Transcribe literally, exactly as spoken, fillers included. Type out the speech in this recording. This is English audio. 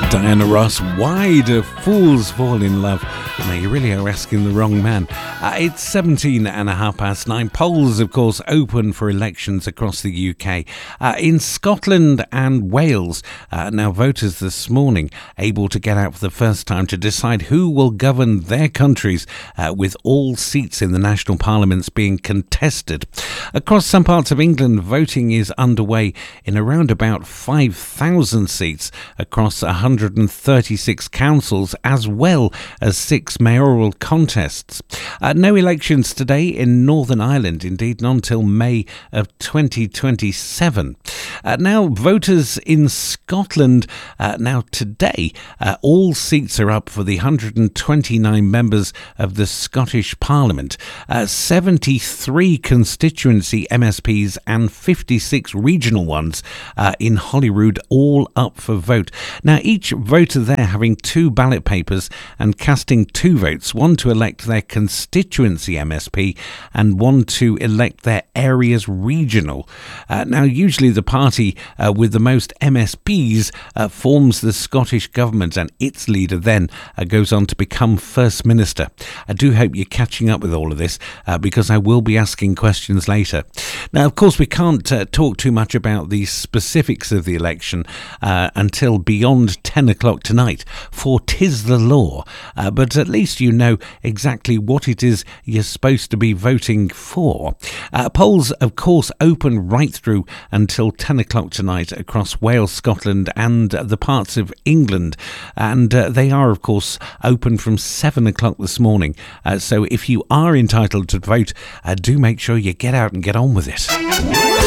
Diana Ross, why do fools fall in love? Now, you really are asking the wrong man. Uh, it's seventeen and a half past nine. Polls, of course, open for elections across the U K. Uh, in Scotland and Wales, uh, now voters this morning able to get out for the first time to decide who will govern their countries, uh, with all seats in the national parliaments being contested. Across some parts of England, voting is underway in around about five thousand seats across one hundred thirty-six councils, as well as six mayoral contests. Uh, no elections today in Northern Ireland, indeed not until May of twenty twenty-seven. Uh, now, voters in Scotland, uh, now today, uh, all seats are up for the one hundred twenty-nine members of the Scottish Parliament. Uh, seventy-three constituency M S Ps and fifty-six regional ones uh, in Holyrood, all up for vote. Now, each voter there having two ballot papers and casting two votes, one to elect their constituency M S P and one to elect their area's regional. Uh, now, usually the party uh, with the most M S Ps uh, forms the Scottish Government, and its leader then uh, goes on to become First Minister. I do hope you're catching up with all of this, uh, because I will be asking questions later. Now, of course, we can't uh, talk too much about the specifics of the election uh, until beyond ten o'clock tonight, for 'tis the law, uh, but at least you know exactly what it is you're supposed to be voting for. Uh, polls, of course, open right through until ten o'clock tonight across Wales, Scotland and the parts of England, and uh, they are, of course, open from seven o'clock this morning. Uh, so if you are entitled to vote, uh, do make sure you get out and get on with it.